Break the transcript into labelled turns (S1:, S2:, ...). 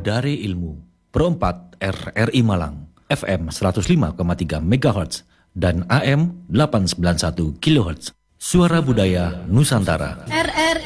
S1: dari Ilmu. Pro 4 RRI Malang, FM 105,3 MHz dan AM 891 kHz. Suara Budaya Nusantara.
S2: RRI